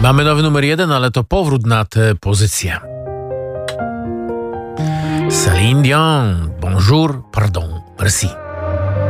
Mamy nowy numer 1, ale to powrót na tę pozycję. Céline Dion, bonjour, pardon, merci.